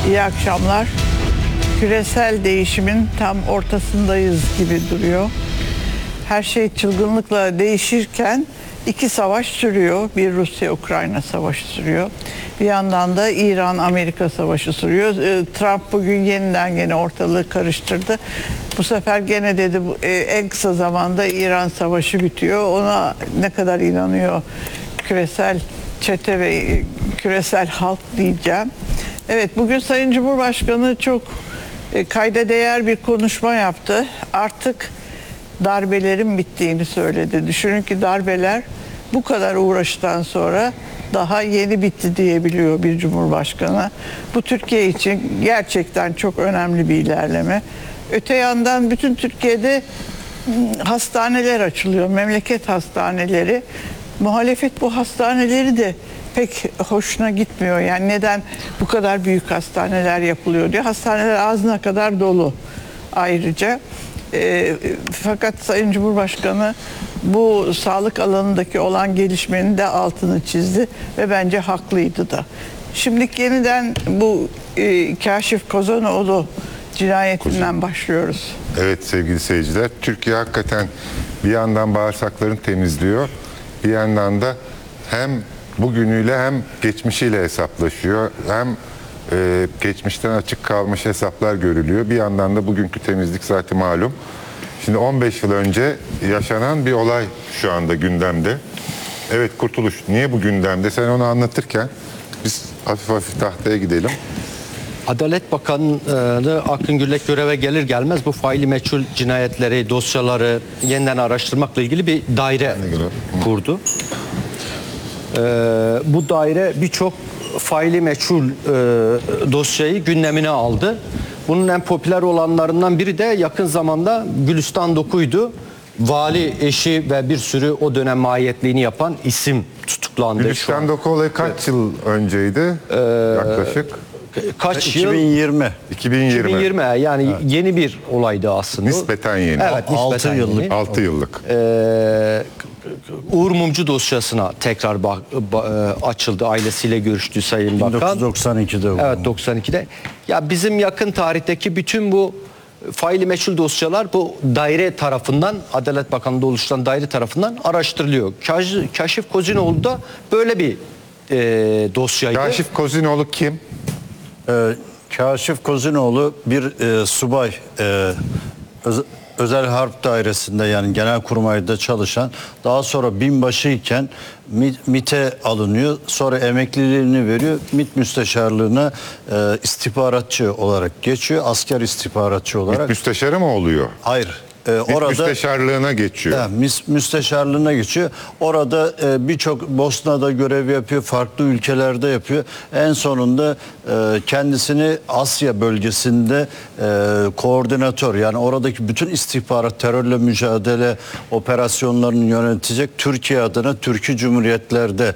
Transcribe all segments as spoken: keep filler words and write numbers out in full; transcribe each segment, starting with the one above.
İyi akşamlar. Küresel değişimin tam ortasındayız gibi duruyor. Her şey çılgınlıkla değişirken iki savaş sürüyor. Bir Rusya-Ukrayna savaşı sürüyor. Bir yandan da İran-Amerika savaşı sürüyor. Trump bugün yeniden gene ortalığı karıştırdı. Bu sefer gene dedi en kısa zamanda İran savaşı bitiyor. Ona ne kadar inanıyor küresel çete ve küresel halk diyeceğim. Evet, bugün Sayın Cumhurbaşkanı çok kayda değer bir konuşma yaptı. Artık darbelerin bittiğini söyledi. Düşünün ki darbeler bu kadar uğraştan sonra daha yeni bitti diyebiliyor bir cumhurbaşkanı. Bu Türkiye için gerçekten çok önemli bir ilerleme. Öte yandan bütün Türkiye'de hastaneler açılıyor, memleket hastaneleri. Muhalefet bu hastaneleri de pek hoşuna gitmiyor. Yani neden bu kadar büyük hastaneler yapılıyor diye. Hastaneler ağzına kadar dolu ayrıca. E, fakat Sayın Cumhurbaşkanı bu sağlık alanındaki olan gelişmenin de altını çizdi ve bence haklıydı da. Şimdi yeniden bu e, Kaşif Kozanoğlu cinayetinden başlıyoruz. Evet sevgili seyirciler, Türkiye hakikaten bir yandan bağırsaklarını temizliyor, bir yandan da hem bugünüyle hem geçmişiyle hesaplaşıyor. Hem e, geçmişten açık kalmış hesaplar görülüyor. Bir yandan da bugünkü temizlik zaten malum. Şimdi on beş yıl önce yaşanan bir olay şu anda gündemde. Evet Kurtuluş, niye bu gündemde? Sen onu anlatırken biz hafif hafif tahtaya gidelim. Adalet Bakanı Akın Gürlek göreve gelir gelmez bu faili meçhul cinayetleri, dosyaları yeniden araştırmakla ilgili bir daire kurdu. Ee, bu daire birçok faili meçhul e, dosyayı gündemine aldı. Bunun en popüler olanlarından biri de yakın zamanda Gülistan Doku'ydu. Vali eşi ve bir sürü o dönem mahiyetliğini yapan isim tutuklandı. Gülistan Doku olayı kaç evet. yıl önceydi ee, yaklaşık? Kaç iki bin yirmi. yıl? iki bin yirmi. iki bin yirmi yani evet. Yeni bir olaydı aslında. Nispeten yeni. Evet, nispeten altı yıllık. Yeni. altı yıllık. Ee, Uğur Mumcu dosyasına tekrar bak, ba, açıldı. Ailesiyle görüştü Sayın Bakan. bin dokuz yüz doksan ikide. Evet, doksan ikide. Ya bizim yakın tarihteki bütün bu faili meçhul dosyalar bu daire tarafından, Adalet Bakanlığı'nda oluşturan daire tarafından araştırılıyor. Kaş, Kaşif Kozinoğlu da böyle bir e, dosyaydı. Kaşif Kozinoğlu kim? Ee, Kaşif Kozinoğlu bir e, subay, e, öz, özel harp dairesinde yani Genelkurmay'da çalışan, daha sonra binbaşıyken MİT'e alınıyor, sonra emekliliğini veriyor, MİT müsteşarlığına e, istihbaratçı olarak geçiyor, asker istihbaratçı olarak. MİT müsteşarı mı oluyor? Hayır. Ee, MİT orada müsteşarlığına geçiyor. He, müsteşarlığına geçiyor. Orada e, birçok Bosna'da görev yapıyor, farklı ülkelerde yapıyor. En sonunda e, kendisini Asya bölgesinde e, koordinatör, yani oradaki bütün istihbarat, terörle mücadele operasyonlarını yönetecek, Türkiye adına Türkiye Cumhuriyetler'de.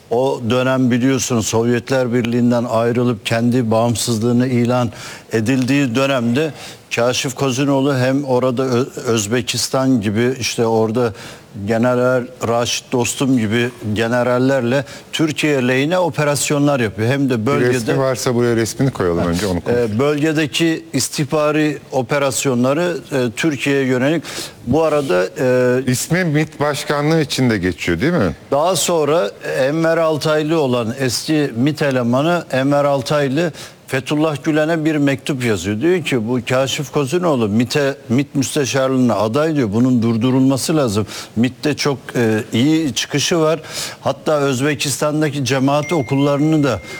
O dönem biliyorsunuz Sovyetler Birliği'nden ayrılıp kendi bağımsızlığını ilan edildiği dönemde Kaşif Kozinoğlu hem orada Özbekistan gibi, işte orada General Raşit Dostum gibi generallerle Türkiye lehine operasyonlar yapıyor. Hem de bölgede... Bir resmi varsa buraya resmini koyalım önce, onu konuşalım. Bölgedeki istihbari operasyonları e, Türkiye'ye yönelik. Bu arada... E, İsmi MİT Başkanlığı içinde geçiyor değil mi? Daha sonra Enver Altaylı olan eski MİT elemanı Enver Altaylı Fethullah Gülen'e bir mektup yazıyor. Diyor ki bu Kaşif Kozinoğlu MİT'e, MİT müsteşarlığına aday diyor. Bunun durdurulması lazım. MİT'te çok e, iyi çıkışı var. Hatta Özbekistan'daki cemaat okullarını da